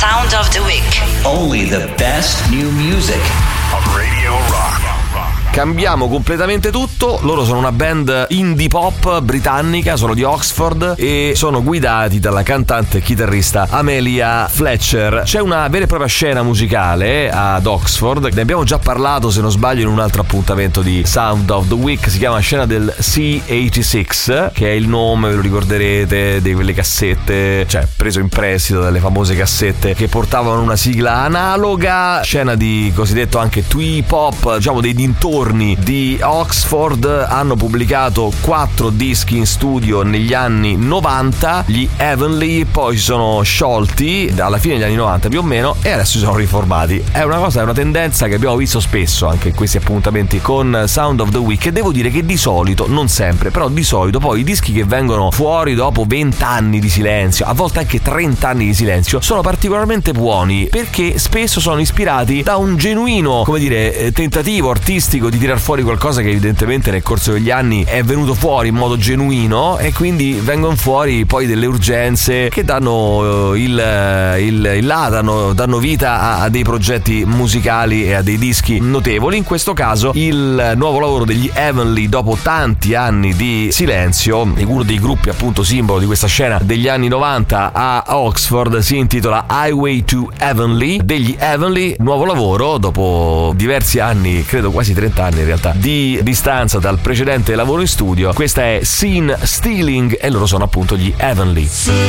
Sound of the Week. Only the best new music on Radio Rock. Cambiamo completamente tutto. Loro sono una band indie pop britannica, sono di Oxford e sono guidati dalla cantante e chitarrista Amelia Fletcher. C'è una vera e propria scena musicale ad Oxford, ne abbiamo già parlato se non sbaglio in un altro appuntamento di Sound of the Week. Si chiama Scena del C86, che è il nome, ve lo ricorderete, di quelle cassette, cioè preso in prestito dalle famose cassette che portavano una sigla analoga. Scena di cosiddetto anche twee pop, diciamo dei dintorni di Oxford. Hanno pubblicato 4 dischi in studio negli anni 90, gli Heavenly, poi si sono sciolti alla fine degli anni 90 più o meno e adesso si sono riformati. È una tendenza che abbiamo visto spesso anche in questi appuntamenti con Sound of the Week, e devo dire che di solito, non sempre, però di solito poi i dischi che vengono fuori dopo 20 anni di silenzio, a volte anche 30 anni di silenzio, sono particolarmente buoni perché spesso sono ispirati da un genuino, come dire, tentativo artistico di tirar fuori qualcosa che evidentemente nel corso degli anni è venuto fuori in modo genuino, e quindi vengono fuori poi delle urgenze che danno danno vita a dei progetti musicali e a dei dischi notevoli. In questo caso il nuovo lavoro degli Heavenly, dopo tanti anni di silenzio, uno dei gruppi appunto simbolo di questa scena degli anni 90 a Oxford, si intitola Highway to Heavenly. Degli Heavenly, nuovo lavoro dopo diversi anni, credo quasi 30 anni in realtà, di distanza dal precedente lavoro in studio. Questa è Scene Stealing e loro sono appunto gli Heavenly.